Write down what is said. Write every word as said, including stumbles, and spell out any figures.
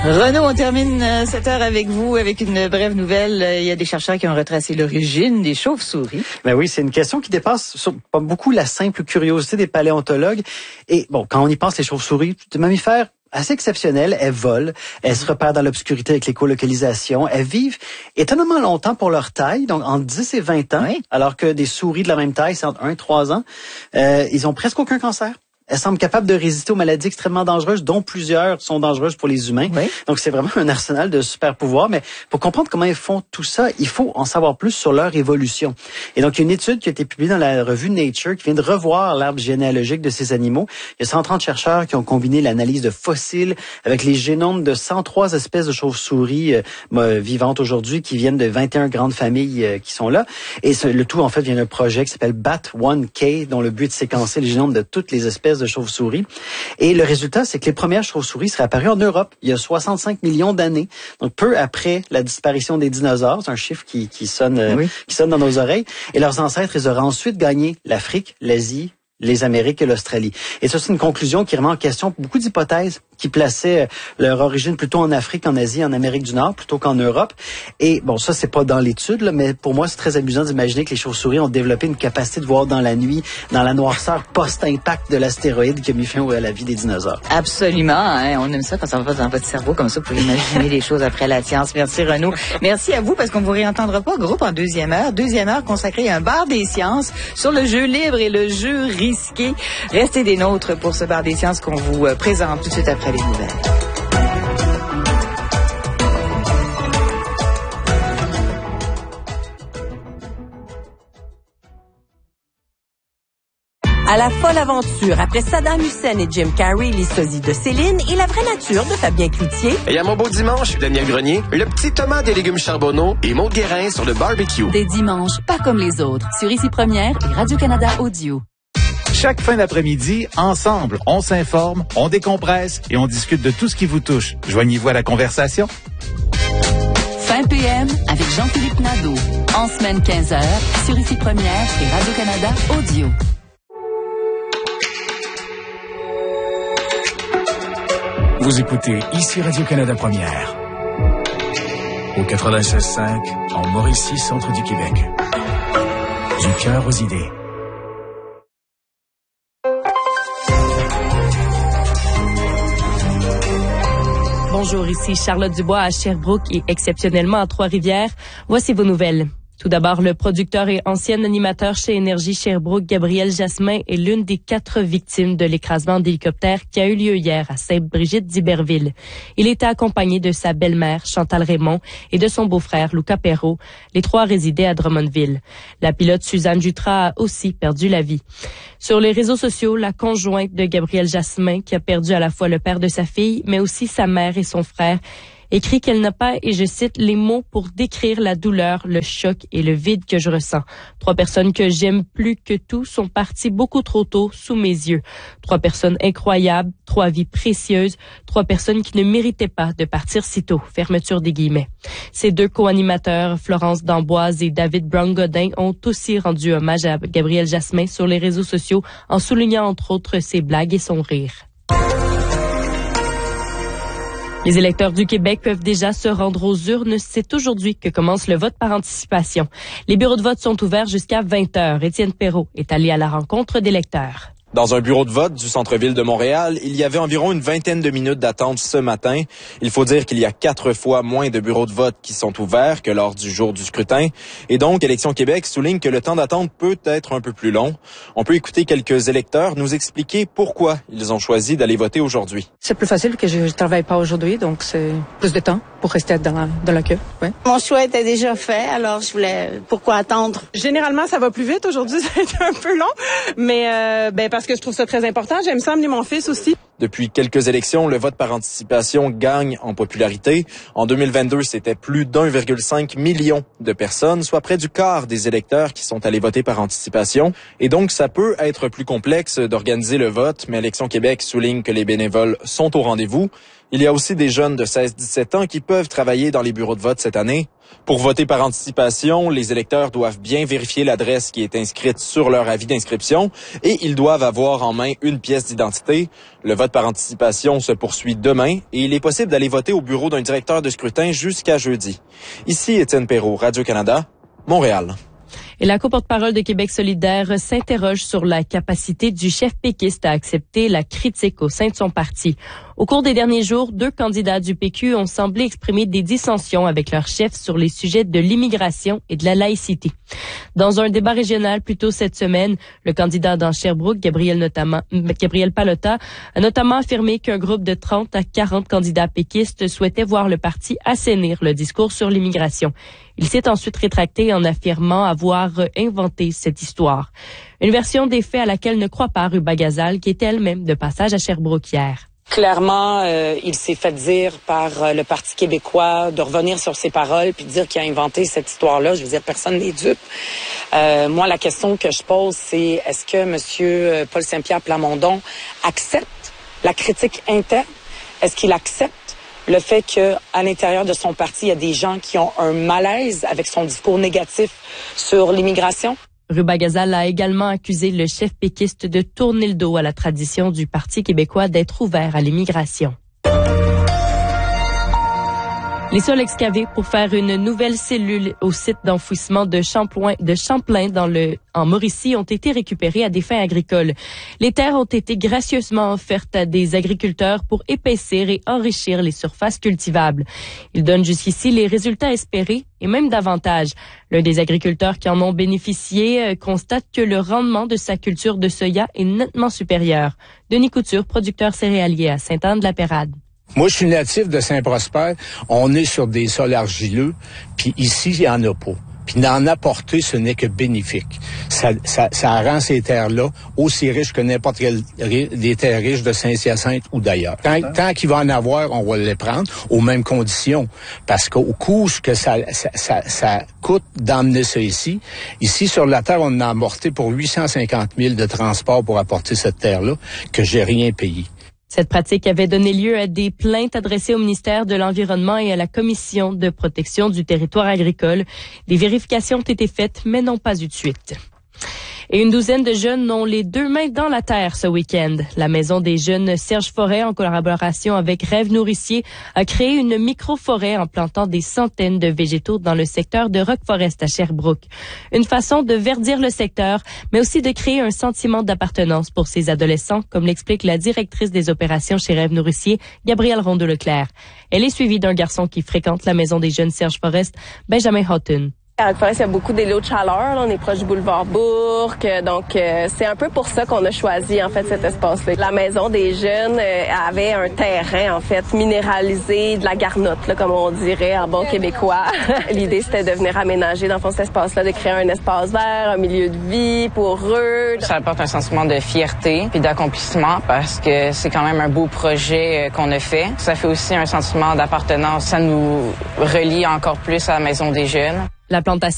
Renaud, on termine euh, cette heure avec vous avec une brève nouvelle. Il y a des chercheurs qui ont retracé l'origine des chauves-souris. Ben oui, c'est une question qui dépasse sur, pas beaucoup la simple curiosité des paléontologues. Et bon, quand on y pense, les chauves-souris, des mammifères assez exceptionnelles, elles volent, elles se repèrent dans l'obscurité avec l'écolocalisation, elles vivent étonnamment longtemps pour leur taille, donc entre dix et vingt ans, oui. Alors que des souris de la même taille, c'est entre un et trois ans. Euh, ils ont presque aucun cancer. Elles semblent capables de résister aux maladies extrêmement dangereuses, dont plusieurs sont dangereuses pour les humains. Oui. Donc, c'est vraiment un arsenal de super pouvoirs. Mais pour comprendre comment ils font tout ça, il faut en savoir plus sur leur évolution. Et donc, il y a une étude qui a été publiée dans la revue Nature qui vient de revoir l'arbre généalogique de ces animaux. Il y a cent trente chercheurs qui ont combiné l'analyse de fossiles avec les génomes de cent trois espèces de chauves-souris euh, vivantes aujourd'hui qui viennent de vingt et une grandes familles euh, qui sont là. Et ce, le tout, en fait, vient d'un projet qui s'appelle B A T one K, dont le but est de séquencer les génomes de toutes les espèces de chauves-souris. Et le résultat, c'est que les premières chauves-souris seraient apparues en Europe il y a soixante-cinq millions d'années, donc peu après la disparition des dinosaures. C'est un chiffre qui, qui sonne, oui. qui sonne dans nos oreilles. Et leurs ancêtres, ils auraient ensuite gagné l'Afrique, l'Asie, les Amériques et l'Australie. Et ça, c'est une conclusion qui remet en question beaucoup d'hypothèses qui plaçaient leur origine plutôt en Afrique, en Asie, en Amérique du Nord, plutôt qu'en Europe. Et bon, ça, c'est pas dans l'étude, là, mais pour moi, c'est très amusant d'imaginer que les chauves-souris ont développé une capacité de voir dans la nuit, dans la noirceur post-impact de l'astéroïde qui a mis fin à la vie des dinosaures. Absolument. Hein? On aime ça quand ça va dans votre cerveau comme ça pour imaginer les choses après la science. Merci, Renaud. Merci à vous parce qu'on vous réentendra pas, groupe, en deuxième heure. Deuxième heure consacrée à un bar des sciences sur le jeu libre et le jeu risqué. Restez des nôtres pour ce bar des sciences qu'on vous présente tout de suite après les nouvelles. À la folle aventure, après Saddam Hussein et Jim Carrey, les sosies de Céline et la vraie nature de Fabien Cloutier. Et à mon beau dimanche, Daniel Grenier, le petit Thomas des légumes charbonneaux et Maud Guérin sur le barbecue. Des dimanches, pas comme les autres, sur Ici Première et Radio-Canada Audio. Chaque fin d'après-midi, ensemble, on s'informe, on décompresse et on discute de tout ce qui vous touche. Joignez-vous à la conversation. Fin P M avec Jean-Philippe Nadeau. En semaine quinze heures, sur Ici Première et Radio-Canada Audio. Vous écoutez Ici Radio-Canada Première. Au quatre-vingt-seize cinq, en Mauricie, centre du Québec. Du cœur aux idées. Bonjour, ici Charlotte Dubois à Sherbrooke et exceptionnellement à Trois-Rivières. Voici vos nouvelles. Tout d'abord, le producteur et ancien animateur chez Énergie Sherbrooke, Gabriel Jasmin, est l'une des quatre victimes de l'écrasement d'hélicoptère qui a eu lieu hier à Sainte-Brigitte d'Iberville. Il était accompagné de sa belle-mère, Chantal Raymond, et de son beau-frère, Luca Perrault. Les trois résidaient à Drummondville. La pilote Suzanne Jutras a aussi perdu la vie. Sur les réseaux sociaux, la conjointe de Gabriel Jasmin, qui a perdu à la fois le père de sa fille, mais aussi sa mère et son frère, écrit qu'elle n'a pas, et je cite, les mots pour décrire la douleur, le choc et le vide que je ressens. Trois personnes que j'aime plus que tout sont parties beaucoup trop tôt sous mes yeux. Trois personnes incroyables, trois vies précieuses, trois personnes qui ne méritaient pas de partir si tôt. Fermeture des guillemets. Ces deux co-animateurs, Florence D'Amboise et David Brown-Godin, ont aussi rendu hommage à Gabriel Jasmin sur les réseaux sociaux en soulignant entre autres ses blagues et son rire. Les électeurs du Québec peuvent déjà se rendre aux urnes. C'est aujourd'hui que commence le vote par anticipation. Les bureaux de vote sont ouverts jusqu'à vingt heures. Étienne Perrault est allé à la rencontre d'électeurs. Dans un bureau de vote du centre-ville de Montréal, il y avait environ une vingtaine de minutes d'attente ce matin. Il faut dire qu'il y a quatre fois moins de bureaux de vote qui sont ouverts que lors du jour du scrutin. Et donc, Élections Québec souligne que le temps d'attente peut être un peu plus long. On peut écouter quelques électeurs nous expliquer pourquoi ils ont choisi d'aller voter aujourd'hui. C'est plus facile que je ne travaille pas aujourd'hui, donc c'est plus de temps pour rester dans la, dans la queue. Ouais. Mon choix était déjà fait, alors je voulais... Pourquoi attendre? Généralement, ça va plus vite. Aujourd'hui, ça a été un peu long, mais euh, ben parce que je trouve ça très important. J'aime ça amener mon fils aussi. Depuis quelques élections, le vote par anticipation gagne en popularité. En deux mille vingt-deux, c'était plus d'un virgule cinq million de personnes, soit près du quart des électeurs qui sont allés voter par anticipation. Et donc, ça peut être plus complexe d'organiser le vote, mais Élections Québec souligne que les bénévoles sont au rendez-vous. Il y a aussi des jeunes de seize à dix-sept ans qui peuvent travailler dans les bureaux de vote cette année. Pour voter par anticipation, les électeurs doivent bien vérifier l'adresse qui est inscrite sur leur avis d'inscription et ils doivent avoir en main une pièce d'identité. Le vote par anticipation se poursuit demain et il est possible d'aller voter au bureau d'un directeur de scrutin jusqu'à jeudi. Ici Étienne Perrault, Radio-Canada, Montréal. Et la co-porte-parole de Québec solidaire s'interroge sur la capacité du chef péquiste à accepter la critique au sein de son parti. Au cours des derniers jours, deux candidats du P Q ont semblé exprimer des dissensions avec leur chef sur les sujets de l'immigration et de la laïcité. Dans un débat régional plus tôt cette semaine, le candidat dans Sherbrooke, Gabriel, notamment, Gabriel Pallotta, a notamment affirmé qu'un groupe de trente à quarante candidats péquistes souhaitait voir le parti assainir le discours sur l'immigration. Il s'est ensuite rétracté en affirmant avoir inventé cette histoire. Une version des faits à laquelle ne croit pas Ruba Gazal, qui était elle-même de passage à Sherbrooke hier. Clairement, euh, il s'est fait dire par euh, le Parti québécois de revenir sur ses paroles puis de dire qu'il a inventé cette histoire-là. Je veux dire, personne n'est dupe. Euh, moi, la question que je pose, c'est est-ce que M. Paul Saint-Pierre Plamondon accepte la critique interne? Est-ce qu'il accepte le fait qu'à l'intérieur de son parti, il y a des gens qui ont un malaise avec son discours négatif sur l'immigration? Ruba Gazal a également accusé le chef péquiste de tourner le dos à la tradition du Parti québécois d'être ouvert à l'immigration. Les sols excavés pour faire une nouvelle cellule au site d'enfouissement de Champlain, de Champlain dans le, en Mauricie ont été récupérés à des fins agricoles. Les terres ont été gracieusement offertes à des agriculteurs pour épaissir et enrichir les surfaces cultivables. Ils donnent jusqu'ici les résultats espérés et même davantage. L'un des agriculteurs qui en ont bénéficié euh, constate que le rendement de sa culture de soya est nettement supérieur. Denis Couture, producteur céréalier à Sainte-Anne-de-la-Pérade. Moi, je suis natif de Saint-Prosper. On est sur des sols argileux, puis ici, il n'y en a pas. Puis d'en apporter, ce n'est que bénéfique. Ça, ça, ça rend ces terres-là aussi riches que n'importe quelle des terres riches de Saint-Hyacinthe ou d'ailleurs. Tant, tant qu'il va en avoir, on va les prendre aux mêmes conditions. Parce qu'au coût que ça, ça, ça, ça coûte d'emmener ça ici, ici sur la terre, on a amorti pour huit cent cinquante mille de transport pour apporter cette terre-là, que j'ai rien payé. Cette pratique avait donné lieu à des plaintes adressées au ministère de l'Environnement et à la Commission de protection du territoire agricole. Des vérifications ont été faites, mais n'ont pas eu de suite. Et une douzaine de jeunes ont les deux mains dans la terre ce week-end. La Maison des jeunes Serge Forêt, en collaboration avec Rêve Nourricier, a créé une micro-forêt en plantant des centaines de végétaux dans le secteur de Rock Forest à Sherbrooke. Une façon de verdir le secteur, mais aussi de créer un sentiment d'appartenance pour ces adolescents, comme l'explique la directrice des opérations chez Rêve Nourricier, Gabrielle Rondeau-Leclerc. Elle est suivie d'un garçon qui fréquente la Maison des jeunes Serge Forest, Benjamin Houghton. À Rock Forest, il y a beaucoup d'élots de chaleur. Là. On est proche du boulevard Bourque. Donc, euh, c'est un peu pour ça qu'on a choisi, en fait, cet espace-là. La Maison des jeunes euh, avait un terrain, en fait, minéralisé, de la garnotte, là, comme on dirait en bon québécois. L'idée, c'était de venir aménager, dans le fond, cet espace-là, de créer un espace vert, un milieu de vie pour eux. Ça apporte un sentiment de fierté puis d'accomplissement parce que c'est quand même un beau projet qu'on a fait. Ça fait aussi un sentiment d'appartenance. Ça nous relie encore plus à la Maison des jeunes. La plantation